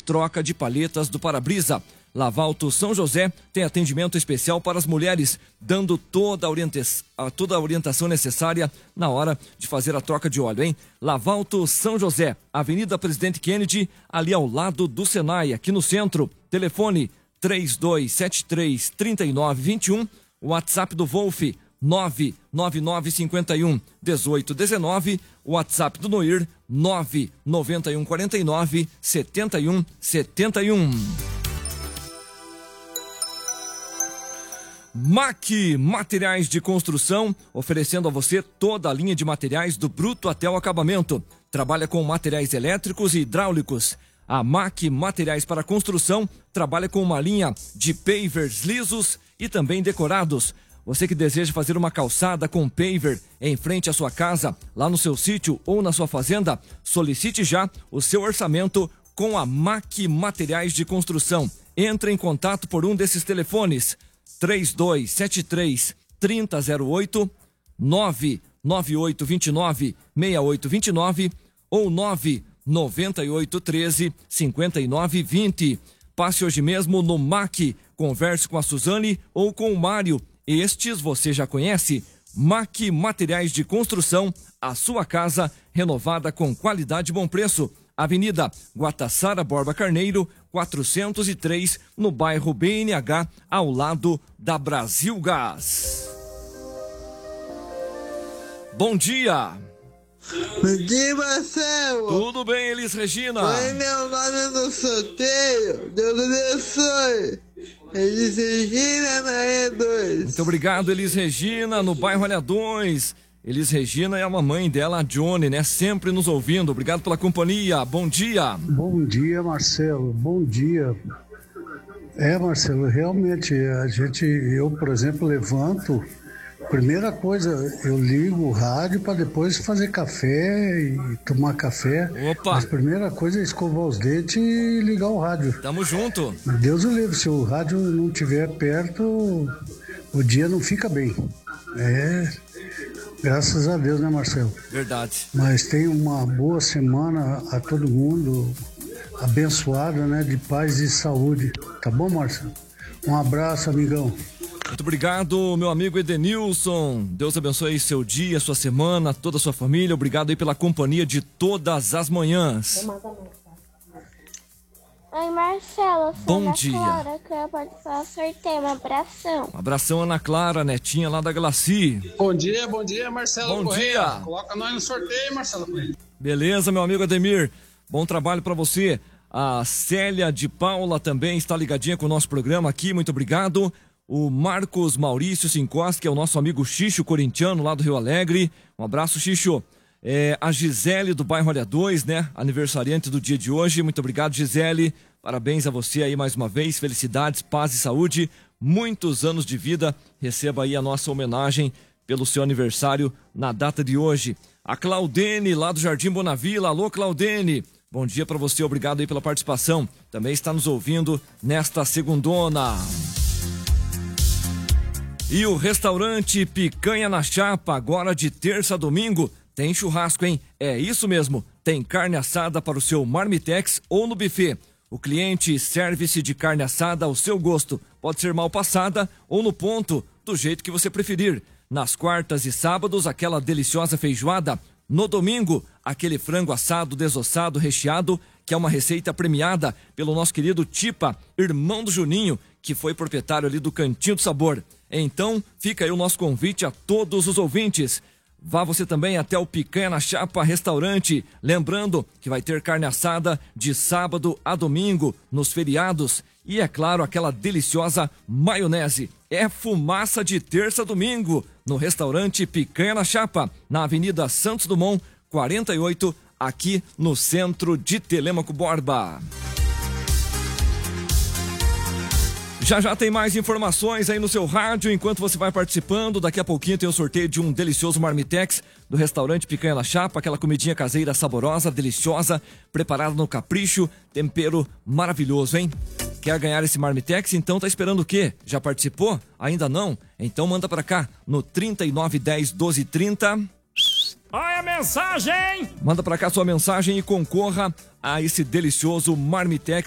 troca de palhetas do para-brisa. Lavalto São José tem atendimento especial para as mulheres, dando toda a orientação necessária na hora de fazer a troca de óleo, hein? Lavalto São José, Avenida Presidente Kennedy, ali ao lado do Senai, aqui no centro. Telefone 3273-3921, WhatsApp do Wolf 99951-1819, WhatsApp do Noir 99149-7171. MAC Materiais de Construção, oferecendo a você toda a linha de materiais do bruto até o acabamento. Trabalha com materiais elétricos e hidráulicos. A MAC Materiais para Construção trabalha com uma linha de pavers lisos e também decorados. Você que deseja fazer uma calçada com paver em frente à sua casa, lá no seu sítio ou na sua fazenda, solicite já o seu orçamento com a MAC Materiais de Construção. Entre em contato por um desses telefones: 3273-3008, 99829-6829 ou 99813-5920. Passe hoje mesmo no MAC, converse com a Suzane ou com o Mário. Estes você já conhece. MAC Materiais de Construção, a sua casa renovada com qualidade e bom preço. Avenida Guatassara Borba Carneiro, 403, no bairro BNH, ao lado da Brasil Gás. Bom dia! Bom dia, Marcelo! Tudo bem, Elis Regina? Põe meu nome no sorteio, Deus abençoe! Elis Regina, na E2. Muito obrigado, Elis Regina, no bairro Alha 2. Elis Regina é a mamãe dela, a Johnny, né? Sempre nos ouvindo. Obrigado pela companhia. Bom dia. Bom dia, Marcelo. Bom dia. Marcelo, realmente, eu, por exemplo, levanto, primeira coisa, eu ligo o rádio para depois fazer café e tomar café. Opa! Mas a primeira coisa é escovar os dentes e ligar o rádio. Tamo junto. Deus o livre, se o rádio não estiver perto, o dia não fica bem. Graças a Deus, né, Marcelo? Verdade. Mas tenha uma boa semana a todo mundo, abençoada, né, de paz e saúde. Tá bom, Marcelo? Um abraço, amigão. Muito obrigado, meu amigo Edenilson. Deus abençoe aí seu dia, sua semana, toda a sua família. Obrigado aí pela companhia de todas as manhãs. Oi, Marcelo. Bom dia. Clara, que eu participar do sorteio. Um abração. Um abração, Ana Clara, netinha lá da Galaci. Bom dia, Marcelo. Bom Correia. dia. Coloca nós no sorteio, Marcelo. Beleza, meu amigo Ademir. Bom trabalho para você. A Célia de Paula também está ligadinha com o nosso programa aqui. Muito obrigado. O Marcos Maurício Sincosta, que é o nosso amigo Xixo, corintiano, lá do Rio Alegre. Um abraço, Xixo. A Gisele do bairro Alha 2, né? Aniversariante do dia de hoje. Muito obrigado, Gisele. Parabéns a você aí mais uma vez. Felicidades, paz e saúde. Muitos anos de vida. Receba aí a nossa homenagem pelo seu aniversário na data de hoje. A Claudene, lá do Jardim Bonavila. Alô, Claudene. Bom dia para você. Obrigado aí pela participação. Também está nos ouvindo nesta segundona. E o restaurante Picanha na Chapa, agora de terça a domingo, tem churrasco, hein? É isso mesmo, tem carne assada para o seu marmitex ou no buffet. O cliente serve-se de carne assada ao seu gosto. Pode ser mal passada ou no ponto, do jeito que você preferir. Nas quartas e sábados, aquela deliciosa feijoada. No domingo, aquele frango assado, desossado, recheado, que é uma receita premiada pelo nosso querido Tipa, irmão do Juninho, que foi proprietário ali do Cantinho do Sabor. Então, fica aí o nosso convite a todos os ouvintes. Vá você também até o Picanha na Chapa Restaurante. Lembrando que vai ter carne assada de sábado a domingo, nos feriados. E, é claro, aquela deliciosa maionese. É fumaça de terça a domingo, no restaurante Picanha na Chapa, na Avenida Santos Dumont, 48, aqui no centro de Telêmaco Borba. Já tem mais informações aí no seu rádio, enquanto você vai participando. Daqui a pouquinho tem o sorteio de um delicioso marmitex do restaurante Picanha na Chapa, aquela comidinha caseira saborosa, deliciosa, preparada no capricho, tempero maravilhoso, hein? Quer ganhar esse marmitex? Então tá esperando o quê? Já participou? Ainda não? Então manda pra cá, no 3910-1230. Olha a mensagem! Manda pra cá sua mensagem e concorra a esse delicioso marmitex